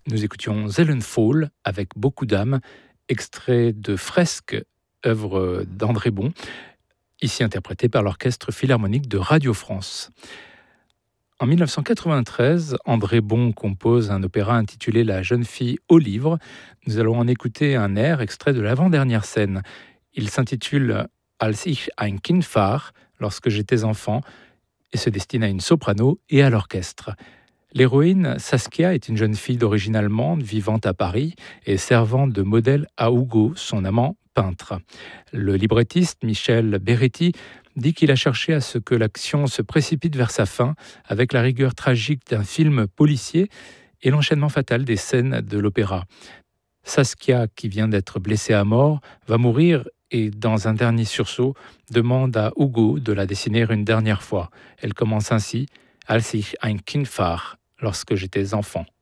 Nous écoutions Zellenfall avec beaucoup d'âme, extrait de Fresque, œuvre d'André Bon, ici interprété par l'Orchestre philharmonique de Radio France. En 1993, André Bon compose un opéra intitulé La jeune fille au livre. Nous allons en écouter un air extrait de l'avant-dernière scène. Il s'intitule Als ich ein Kind war, lorsque j'étais enfant, et se destine à une soprano et à l'orchestre. L'héroïne, Saskia, est une jeune fille d'origine allemande vivant à Paris et servant de modèle à Hugo, son amant peintre. Le librettiste Michel Beretti dit qu'il a cherché à ce que l'action se précipite vers sa fin avec la rigueur tragique d'un film policier et l'enchaînement fatal des scènes de l'opéra. Saskia, qui vient d'être blessée à mort, va mourir et, dans un dernier sursaut, demande à Hugo de la dessiner une dernière fois. Elle commence ainsi: Als ich ein Kind war, lorsque j'étais enfant.